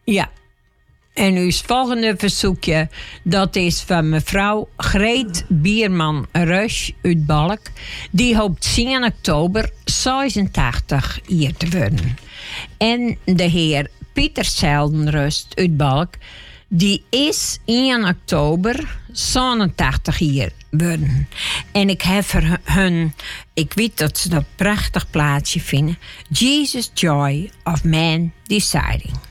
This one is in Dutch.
Ja. En uw volgende verzoekje, dat is van mevrouw Greet Bierman-Rush uit Balk. Die hoopt 10 oktober 86 hier te worden. En de heer Pieter Zeldenrust uit Balk, die is 1 oktober 87 hier worden. En ik heb voor hun, ik weet dat ze dat prachtig plaatsje vinden, Jesus Joy of Man Deciding.